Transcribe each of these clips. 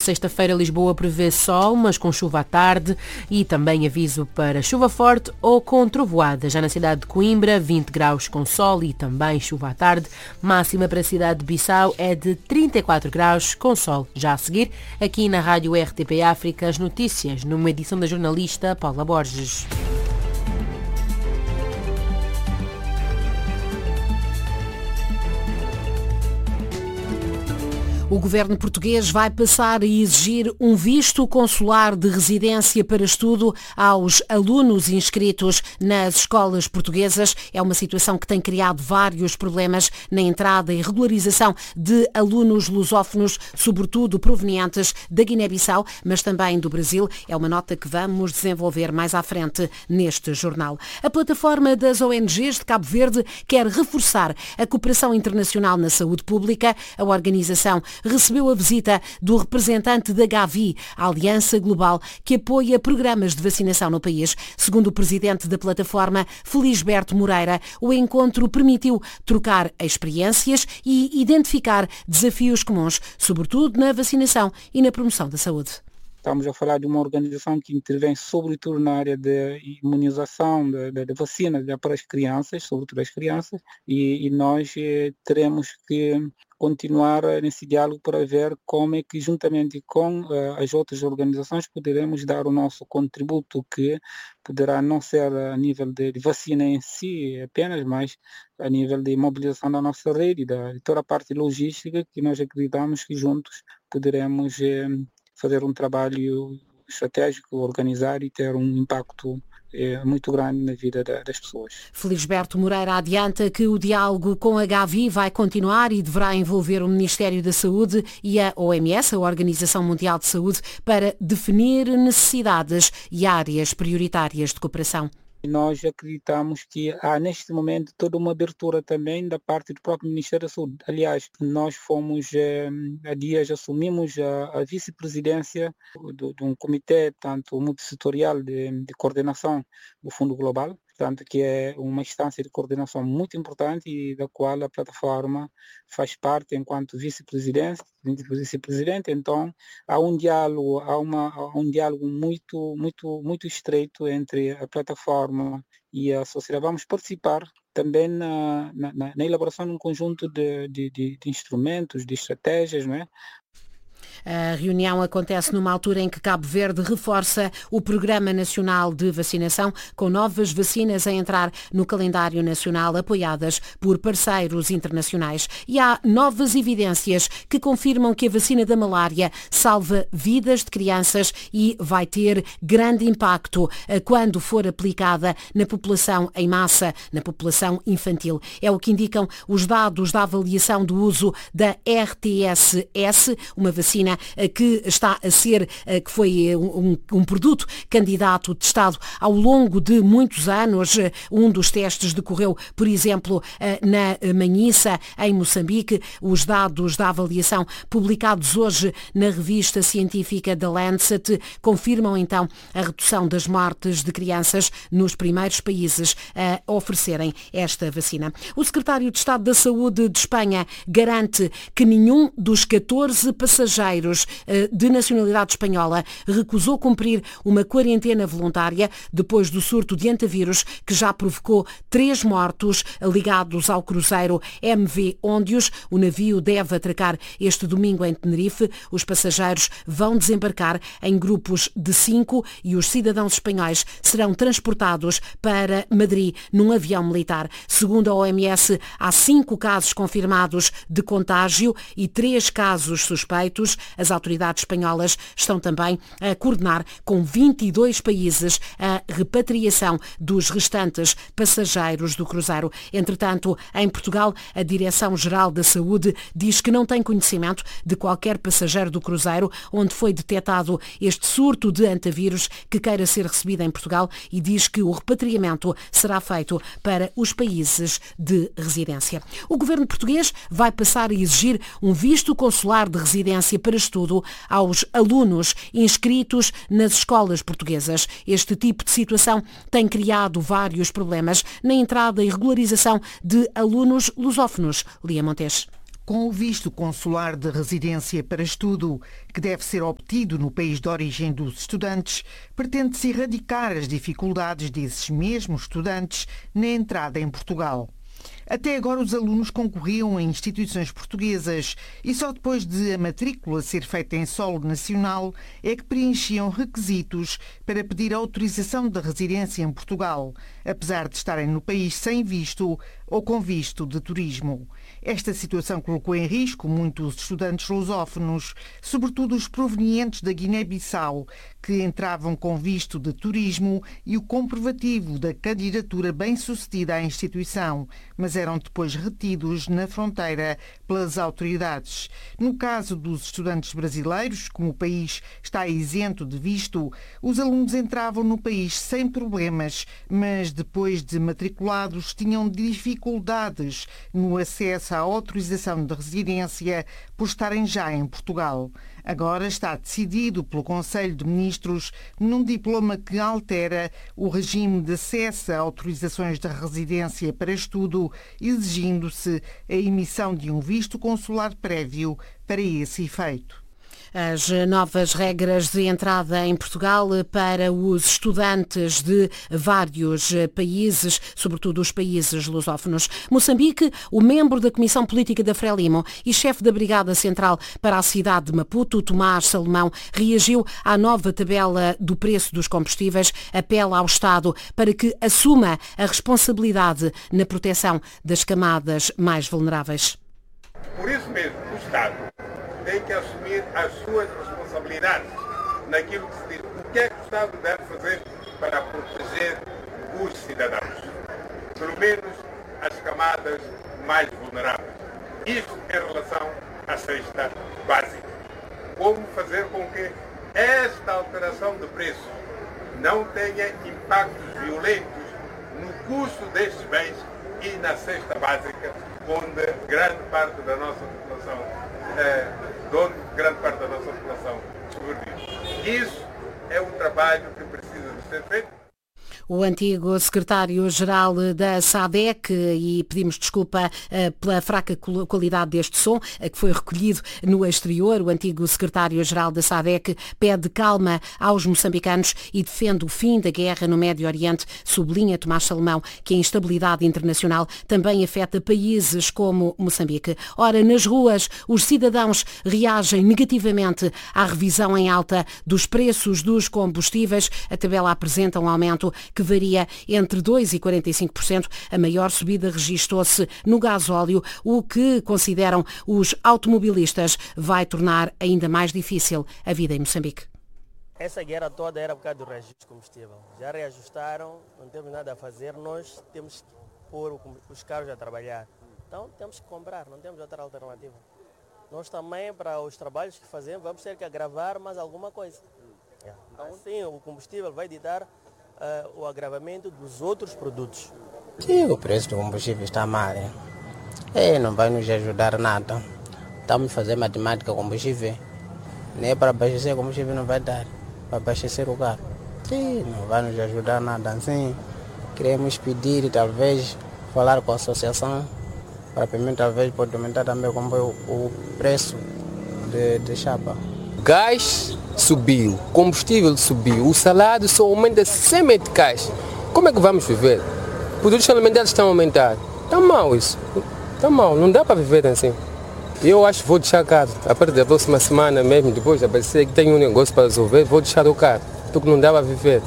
sexta-feira, Lisboa prevê sol, mas com chuva à tarde e também aviso para chuva forte ou com trovoada. Já na cidade de Coimbra, 20 graus com sol e também chuva à tarde. Máxima para a cidade de Bissau é de 34 graus com sol. Já a seguir, aqui na Rádio RTP África, as notícias, numa edição da jornalista Paula Borges. O governo português vai passar a exigir um visto consular de residência para estudo aos alunos inscritos nas escolas portuguesas. É uma situação que tem criado vários problemas na entrada e regularização de alunos lusófonos, sobretudo provenientes da Guiné-Bissau, mas também do Brasil. É uma nota que vamos desenvolver mais à frente neste jornal. A plataforma das ONGs de Cabo Verde quer reforçar a cooperação internacional na saúde pública. A organização recebeu a visita do representante da Gavi, a Aliança Global, que apoia programas de vacinação no país. Segundo o presidente da plataforma, Felisberto Moreira, o encontro permitiu trocar experiências e identificar desafios comuns, sobretudo na vacinação e na promoção da saúde. Estamos a falar de uma organização que intervém sobretudo na área de imunização, de vacina para as crianças, sobretudo as crianças, e nós teremos que continuar nesse diálogo para ver como é que, juntamente com as outras organizações, poderemos dar o nosso contributo, que poderá não ser a nível de vacina em si apenas, mas a nível de mobilização da nossa rede, de toda a parte logística, que nós acreditamos que juntos poderemos fazer um trabalho estratégico, organizar e ter um impacto muito grande na vida das pessoas. Felisberto Moreira adianta que o diálogo com a Gavi vai continuar e deverá envolver o Ministério da Saúde e a OMS, a Organização Mundial de Saúde, para definir necessidades e áreas prioritárias de cooperação. Nós acreditamos que há neste momento toda uma abertura também da parte do próprio Ministério da Saúde. Aliás, nós fomos, há dias assumimos a vice-presidência de um comitê, tanto multissetorial de coordenação do Fundo Global, portanto, que é uma instância de coordenação muito importante e da qual a plataforma faz parte enquanto vice-presidente. Então, há um diálogo, muito estreito entre a plataforma e a sociedade. Vamos participar também na elaboração de um conjunto de instrumentos, de estratégias, não é? A reunião acontece numa altura em que Cabo Verde reforça o Programa Nacional de Vacinação, com novas vacinas a entrar no calendário nacional apoiadas por parceiros internacionais. E há novas evidências que confirmam que a vacina da malária salva vidas de crianças e vai ter grande impacto quando for aplicada na população em massa, na população infantil. É o que indicam os dados da avaliação do uso da RTS-S, uma vacina que foi um produto candidato testado ao longo de muitos anos. Um dos testes decorreu, por exemplo, na Manhissa, em Moçambique. Os dados da avaliação publicados hoje na revista científica The Lancet confirmam então a redução das mortes de crianças nos primeiros países a oferecerem esta vacina. O secretário de Estado da Saúde de Espanha garante que nenhum dos 14 passageiros de nacionalidade espanhola recusou cumprir uma quarentena voluntária depois do surto de antavírus que já provocou 3 mortos ligados ao cruzeiro MV Óndios. O navio deve atracar este domingo em Tenerife. Os passageiros vão desembarcar em grupos de 5 e os cidadãos espanhóis serão transportados para Madrid num avião militar. Segundo a OMS, há 5 casos confirmados de contágio e 3 casos suspeitos. As autoridades espanholas estão também a coordenar com 22 países a repatriação dos restantes passageiros do cruzeiro. Entretanto, em Portugal, a Direção-Geral da Saúde diz que não tem conhecimento de qualquer passageiro do cruzeiro onde foi detectado este surto de antavírus que queira ser recebido em Portugal e diz que o repatriamento será feito para os países de residência. O governo português vai passar a exigir um visto consular de residência para estudo aos alunos inscritos nas escolas portuguesas. Este tipo de situação tem criado vários problemas na entrada e regularização de alunos lusófonos. Lia Montes. Com o visto consular de residência para estudo, que deve ser obtido no país de origem dos estudantes, pretende-se erradicar as dificuldades desses mesmos estudantes na entrada em Portugal. Até agora os alunos concorriam em instituições portuguesas e só depois de a matrícula ser feita em solo nacional é que preenchiam requisitos para pedir autorização de residência em Portugal, apesar de estarem no país sem visto ou com visto de turismo. Esta situação colocou em risco muitos estudantes lusófonos, sobretudo os provenientes da Guiné-Bissau, que entravam com visto de turismo e o comprovativo da candidatura bem-sucedida à instituição, mas eram depois retidos na fronteira pelas autoridades. No caso dos estudantes brasileiros, como o país está isento de visto, os alunos entravam no país sem problemas, mas depois de matriculados tinham dificuldades no acesso à autorização de residência por estarem já em Portugal. Agora está decidido pelo Conselho de Ministros num diploma que altera o regime de acesso a autorizações de residência para estudo, exigindo-se a emissão de um visto consular prévio para esse efeito. As novas regras de entrada em Portugal para os estudantes de vários países, sobretudo os países lusófonos. Moçambique, o membro da Comissão Política da Frelimo e chefe da Brigada Central para a cidade de Maputo, Tomás Salomão, reagiu à nova tabela do preço dos combustíveis, apela ao Estado para que assuma a responsabilidade na proteção das camadas mais vulneráveis. Por isso mesmo, o Estado tem que assumir as suas responsabilidades naquilo que se diz. O que é que o Estado deve fazer para proteger os cidadãos? Pelo menos as camadas mais vulneráveis. Isto em relação à cesta básica. Como fazer com que esta alteração de preço não tenha impactos violentos no custo destes bens e na cesta básica, onde grande parte da nossa população sobrevive. Isso é um trabalho que precisa de ser feito. O antigo secretário-geral da SADEC, e pedimos desculpa pela fraca qualidade deste som, que foi recolhido no exterior, o antigo secretário-geral da SADEC pede calma aos moçambicanos e defende o fim da guerra no Médio Oriente, sublinha Tomás Salomão que a instabilidade internacional também afeta países como Moçambique. Ora, nas ruas, os cidadãos reagem negativamente à revisão em alta dos preços dos combustíveis. A tabela apresenta um aumento que varia entre 2% e 45%. A maior subida registou-se no gasóleo, o que consideram os automobilistas vai tornar ainda mais difícil a vida em Moçambique. Essa guerra toda era por causa do reajuste de combustível. Já reajustaram, não temos nada a fazer, nós temos que pôr os carros a trabalhar. Então temos que comprar, não temos outra alternativa. Nós também, para os trabalhos que fazemos, vamos ter que agravar mais alguma coisa. Assim, o combustível vai ditar o agravamento dos outros produtos. Sim, o preço do combustível está mal. Não vai nos ajudar nada. Estamos a fazer matemática com combustível. Nem para abastecer o combustível não vai dar. Para abastecer o carro. Sim, não vai nos ajudar nada. Assim, queremos pedir, talvez, falar com a associação, para permitir, talvez, pode aumentar também o preço de chapa. Gás subiu, combustível subiu, o salário só aumenta sem meticais. Como é que vamos viver? Produtos alimentares estão a aumentar. Está mal isso. Está mal, não dá para viver assim. Eu acho que vou deixar caro. A partir da próxima semana mesmo, depois de aparecer que tenho um negócio para resolver, vou deixar o carro. Porque não dá para viver.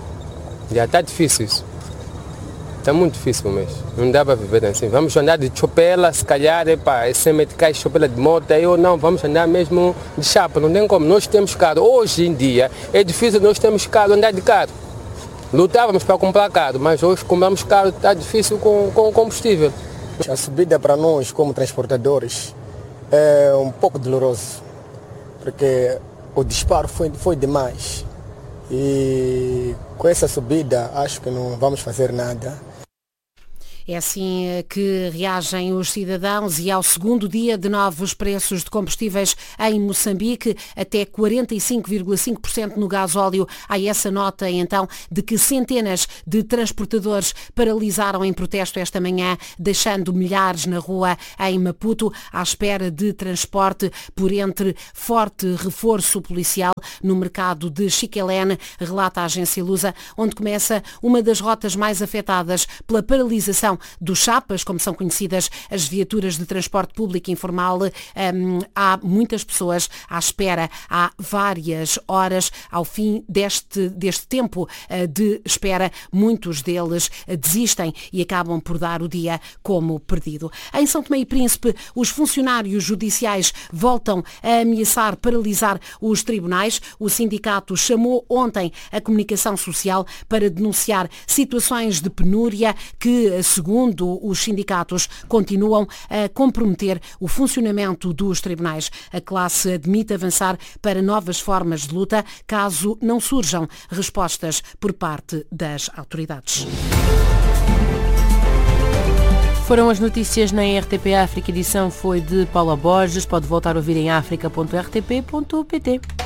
Já está difícil isso. Está muito difícil mesmo. Não dá para viver assim. Vamos andar de chopela, se calhar, sem meticais, chopela de moto, ou não, vamos andar mesmo de chapa. Não tem como. Nós temos carro. Hoje em dia é difícil nós termos carro, andar de carro. Lutávamos para comprar carro, mas hoje compramos carro, está difícil com combustível. A subida para nós como transportadores é um pouco doloroso, porque o disparo foi demais. E com essa subida acho que não vamos fazer nada. É assim que reagem os cidadãos e ao segundo dia de novos preços de combustíveis em Moçambique, até 45,5% no gasóleo. Há essa nota então de que centenas de transportadores paralisaram em protesto esta manhã, deixando milhares na rua em Maputo à espera de transporte por entre forte reforço policial no mercado de Chiquelene, relata a agência Lusa, onde começa uma das rotas mais afetadas pela paralisação dos chapas, como são conhecidas as viaturas de transporte público informal. Há muitas pessoas à espera há várias horas. Ao fim deste tempo de espera, muitos deles desistem e acabam por dar o dia como perdido. Em São Tomé e Príncipe, os funcionários judiciais voltam a ameaçar paralisar os tribunais. O sindicato chamou ontem a comunicação social para denunciar situações de penúria que, segundo os sindicatos, continuam a comprometer o funcionamento dos tribunais. A classe admite avançar para novas formas de luta caso não surjam respostas por parte das autoridades. Foram as notícias na RTP África. A edição foi de Paula Borges. Pode voltar a ouvir em africa.rtp.pt.